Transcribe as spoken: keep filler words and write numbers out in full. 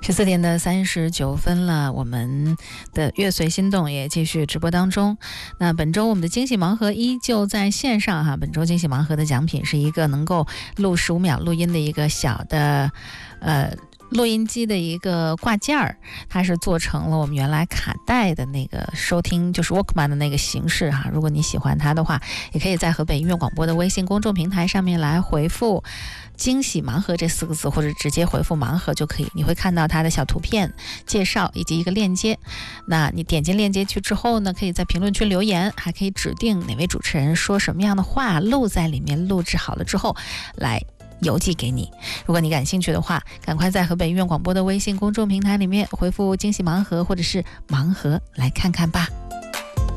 十四点的三十九分了，我们的乐随心动也继续直播当中。那本周我们的惊喜盲盒依旧在线上哈，本周惊喜盲盒的奖品是一个能够录十五秒录音的一个小的呃录音机的一个挂件儿，它是做成了我们原来卡带的那个收听，就是 Walkman 的那个形式哈。如果你喜欢它的话，也可以在河北音乐广播的微信公众平台上面来回复惊喜盲盒这四个字，或者直接回复盲盒就可以，你会看到它的小图片介绍以及一个链接。那你点进链接去之后呢，可以在评论区留言，还可以指定哪位主持人说什么样的话，录在里面，录制好了之后来邮寄给你。如果你感兴趣的话，赶快在河北音乐广播的微信公众平台里面回复惊喜盲盒或者是盲盒来看看吧。